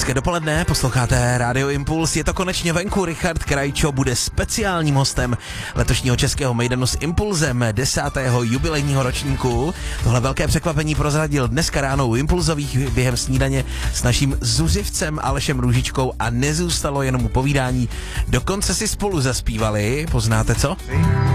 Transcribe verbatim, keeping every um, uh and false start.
Hezké dopoledne, posloucháte Radio Impuls, je to konečně venku, Richard Krajčo bude speciálním hostem letošního českého mejdanu s Impulzem desátého jubilejního ročníku. Tohle velké překvapení prozradil dneska ráno u Impulzových během snídaně s naším zuřivcem Alešem Růžičkou a nezůstalo jenom u povídání, dokonce si spolu zaspívali, poznáte co?